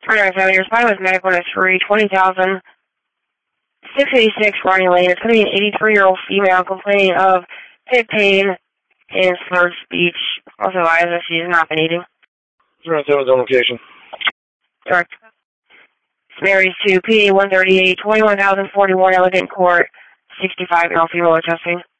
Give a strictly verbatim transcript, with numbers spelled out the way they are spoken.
twenty-nine seventy, responding with medical one oh three, twenty thousand, six eighty-six Ronnie Lane. It's going to be an eighty-three-year-old female complaining of hip pain and slurred speech. Also, Liza, she has not been eating. Zero seven zone location. Direct. Mary's to P A one thirty-eight, twenty-one thousand forty-one Elegant Court, sixty-five-year-old female testing.